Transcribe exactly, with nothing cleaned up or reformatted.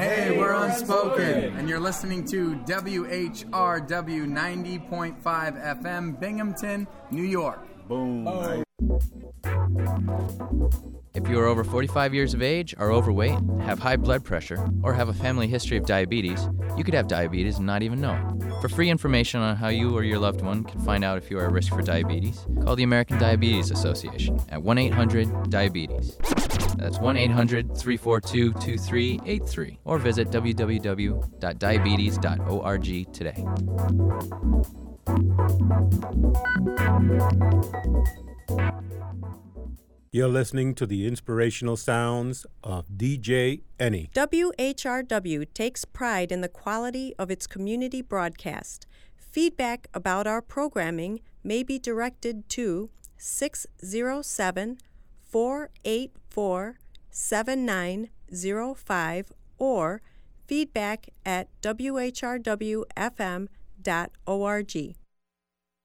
Hey, we're Unspoken, and you're listening to W H R W ninety point five F M, Binghamton, New York. Boom. Oh. If you are over forty-five years of age, are overweight, have high blood pressure, or have a family history of diabetes, you could have diabetes and not even know it. For free information on how you or your loved one can find out if you are at risk for diabetes, call the American Diabetes Association at one eight hundred diabetes. That's one eight hundred, three four two, two three eight three, or visit w w w dot diabetes dot org today. You're listening to the inspirational sounds of D J Eni. W H R W takes pride in the quality of its community broadcast. Feedback about our programming may be directed to six oh seven, four eight four, seven nine oh five or feedback at w h r w f m dot org.